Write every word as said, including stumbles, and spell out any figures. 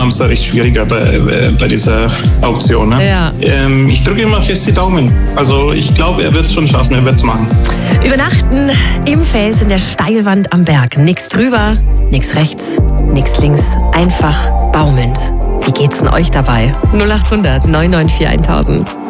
haben es da recht schwieriger bei, bei dieser Auktion. Ne? Ja. Ähm, ich drücke immer fest die Daumen. Also ich glaube, er wird es schon schaffen, er wird es machen. Übernachten im Fels in der Steilwand am Berg. Nix drüber, nix rechts, nix links. Einfach baumelnd. Wie geht's denn euch dabei? null acht hundert neun neun vier tausend.